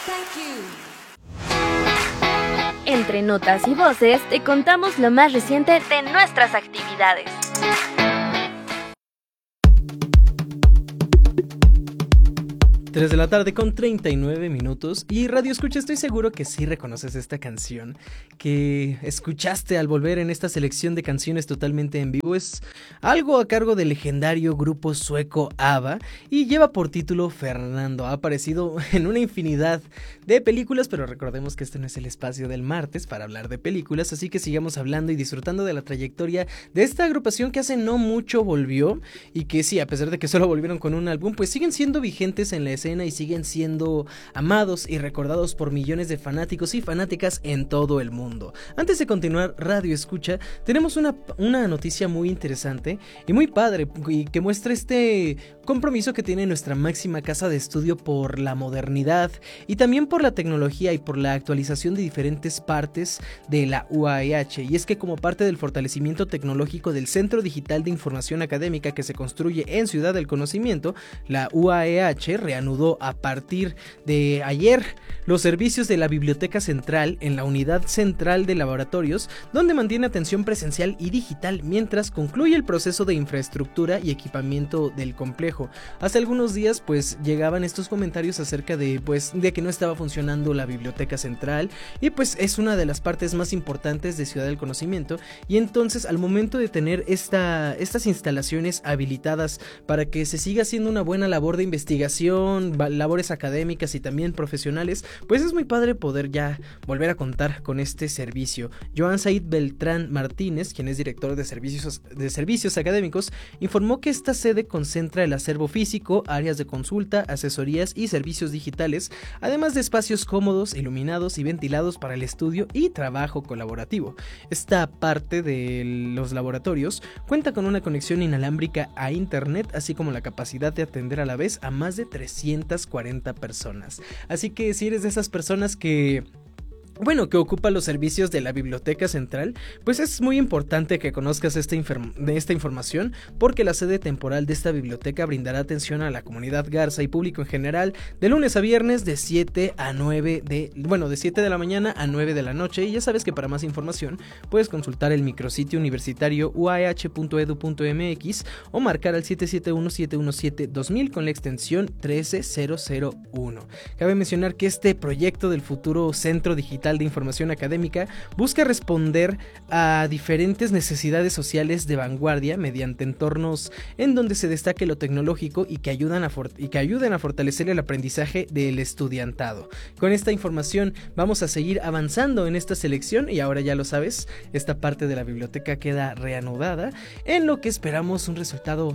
Entre notas y voces te contamos lo más reciente de nuestras actividades. 3 de la tarde con 39 minutos y Radio Escucha, estoy seguro que sí reconoces esta canción que escuchaste al volver en esta selección de canciones totalmente en vivo. Es algo a cargo del legendario grupo sueco ABBA y lleva por título Fernando. Ha aparecido en una infinidad de películas, pero recordemos que este no es el espacio del martes para hablar de películas, así que sigamos hablando y disfrutando de la trayectoria de esta agrupación que hace no mucho volvió y que sí, a pesar de que solo volvieron con un álbum, pues siguen siendo vigentes en la escena y siguen siendo amados y recordados por millones de fanáticos y fanáticas en todo el mundo. Antes de continuar Radio Escucha, tenemos una noticia muy interesante y muy padre y que muestra este compromiso que tiene nuestra máxima casa de estudio por la modernidad y también por la tecnología y por la actualización de diferentes partes de la UAEH, y es que como parte del fortalecimiento tecnológico del Centro Digital de Información Académica que se construye en Ciudad del Conocimiento, la UAEH reanudó a partir de ayer los servicios de la Biblioteca Central en la Unidad Central de Laboratorios, donde mantiene atención presencial y digital mientras concluye el proceso de infraestructura y equipamiento del complejo. Hace algunos días pues llegaban estos comentarios acerca de que no estaba funcionando la Biblioteca Central y pues es una de las partes más importantes de Ciudad del Conocimiento, y entonces al momento de tener estas instalaciones habilitadas para que se siga haciendo una buena labor de investigación, labores académicas y también profesionales, pues es muy padre poder ya volver a contar con este servicio. Joan Said Beltrán Martínez, quien es director de servicios académicos, informó que esta sede concentra el acervo físico, áreas de consulta, asesorías y servicios digitales, además de espacios cómodos, iluminados y ventilados para el estudio y trabajo colaborativo. Esta parte de los laboratorios cuenta con una conexión inalámbrica a internet, así como la capacidad de atender a la vez a más de 340 personas. Así que si eres de esas personas que ocupa los servicios de la Biblioteca Central, pues es muy importante que conozcas esta información, porque la sede temporal de esta biblioteca brindará atención a la comunidad garza y público en general de lunes a viernes de 7 de la mañana a 9 de la noche, y ya sabes que para más información puedes consultar el micrositio universitario uah.edu.mx o marcar al 771-717-2000 con la extensión 13001. Cabe mencionar que este proyecto del futuro Centro Digital de Información Académica busca responder a diferentes necesidades sociales de vanguardia mediante entornos en donde se destaque lo tecnológico y que ayuden a fortalecer el aprendizaje del estudiantado. Con esta información vamos a seguir avanzando en esta selección y ahora ya lo sabes, esta parte de la biblioteca queda reanudada, en lo que esperamos un resultado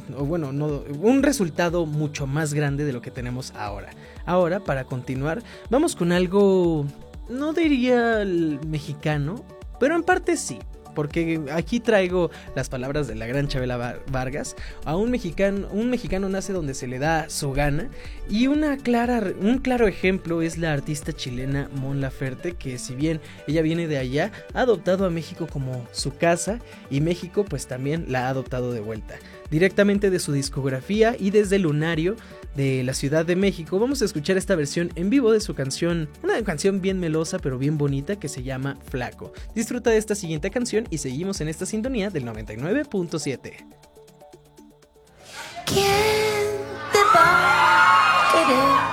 mucho más grande de lo que tenemos ahora. Ahora, para continuar, vamos con algo, no diría el mexicano, pero en parte sí, porque aquí traigo las palabras de la gran Chabela Vargas. A un mexicano nace donde se le da su gana, y un claro ejemplo es la artista chilena Mon Laferte, que si bien ella viene de allá, ha adoptado a México como su casa, y México pues también la ha adoptado de vuelta. Directamente de su discografía y desde el Lunario de la Ciudad de México, vamos a escuchar esta versión en vivo de su canción, una canción bien melosa pero bien bonita que se llama Flaco. Disfruta de esta siguiente canción y seguimos en esta sintonía del 99.7. ¿Quién te va a querer?